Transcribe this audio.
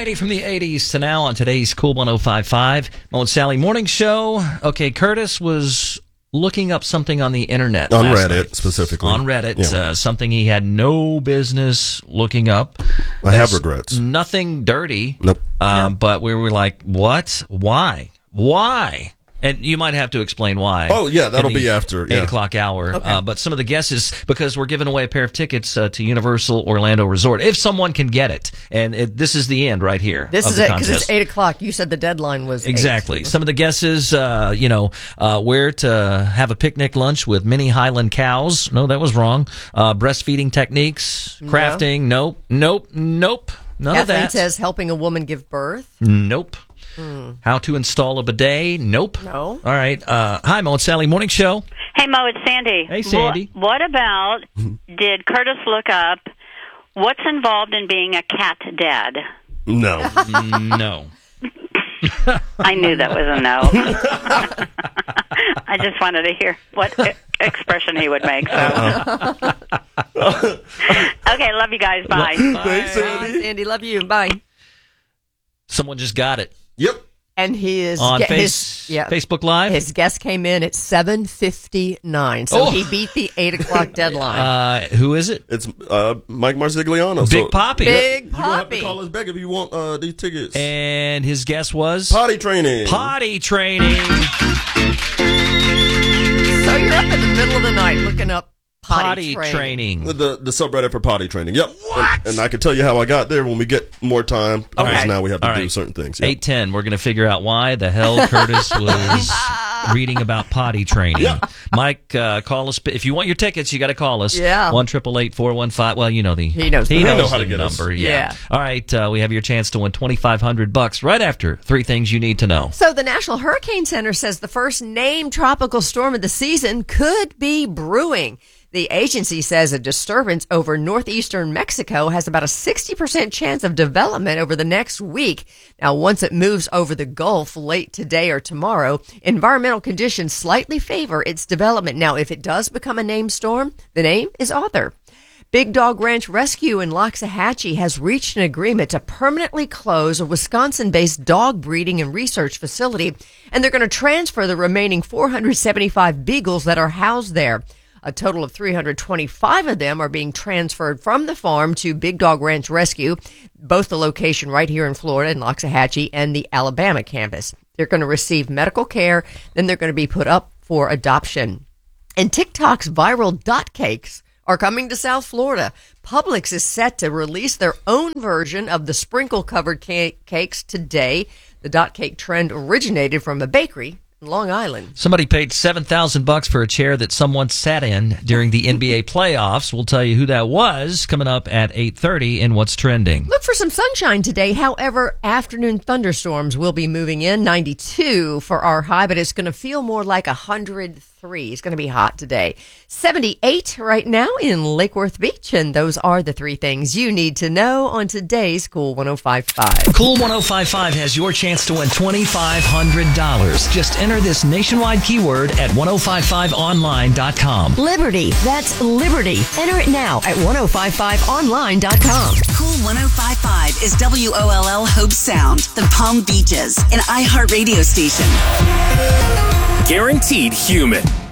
Variety from the 80s to now on today's Cool 105.5. Mo and Sally Morning Show. Okay, Curtis was looking up something on the internet. On Reddit, specifically. On Reddit, something he had no business looking up. I have regrets. Nothing dirty. Nope. But we were like, what? Why? And you might have to explain why. Oh, yeah, that'll be after 8 o'clock hour. Okay. But some of the guesses, because we're giving away a pair of tickets to Universal Orlando Resort, if someone can get it. And this is the end right here. This is it, because it's 8 o'clock. You said the deadline was 8. Exactly. Some of the guesses, where to have a picnic lunch with mini Highland cows. No, that was wrong. Breastfeeding techniques, crafting. Nope. None of that. Kathleen says helping a woman give birth. Nope. How to install a bidet? Nope. No. All right. Hi, Mo and Sally Morning Show. Hey, Mo, it's Sandy. Hey, Sandy. What about, did Curtis look up what's involved in being a cat dad? No. No. I knew that was a no. I just wanted to hear what expression he would make. So. Okay, love you guys. Bye. Thanks, Sandy. Sandy, love you. Bye. Someone just got it. Yep. And he is On Facebook Live? His guest came in at 7:59, so he beat the 8 o'clock deadline. Who is it? It's Mike Marzigliano. Big Poppy. Big You're going to have to Poppy. call us back if you want these tickets. And his guess was? Potty training. Potty training. So you're up in the middle of the night looking up potty training. The subreddit for potty training. Yep. And I can tell you how I got there when we get more time. Because now we have to do certain things. Yep. 8:10. We're going to figure out why the hell Curtis was reading about potty training. Yeah. Mike, call us. If you want your tickets, you got to call us. Yeah. 1-888-415. Well, you know the. He knows He the knows how to the get us. number. Yeah. All right. We have your chance to win $2,500 right after 3 things you need to know. So the National Hurricane Center says the first named tropical storm of the season could be brewing. The agency says a disturbance over northeastern Mexico has about a 60% chance of development over the next week. Now, once it moves over the Gulf late today or tomorrow, environmental conditions slightly favor its development. Now, if it does become a named storm, the name is Arthur. Big Dog Ranch Rescue in Loxahatchee has reached an agreement to permanently close a Wisconsin-based dog breeding and research facility, and they're going to transfer the remaining 475 beagles that are housed there. A total of 325 of them are being transferred from the farm to Big Dog Ranch Rescue, both the location right here in Florida in Loxahatchee and the Alabama campus. They're going to receive medical care, then they're going to be put up for adoption. And TikTok's viral dot cakes are coming to South Florida. Publix is set to release their own version of the sprinkle-covered cakes today. The dot cake trend originated from a bakery in Long Island. Somebody paid $7,000 for a chair that someone sat in during the NBA playoffs. We'll tell you who that was coming up at 8:30 in What's Trending. Look for some sunshine today. However, afternoon thunderstorms will be moving in. 92 for our high, but it's going to feel more like 103. It's going to be hot today. 78 right now in Lake Worth Beach. And those are the 3 things you need to know on today's Cool 105.5. Cool 105.5 has your chance to win $2,500. Just enter this nationwide keyword at 1055online.com. Liberty. That's Liberty. Enter it now at 1055online.com. Cool 105.5 is WOLL Hope Sound, the Palm Beaches, an iHeart radio station. Guaranteed human.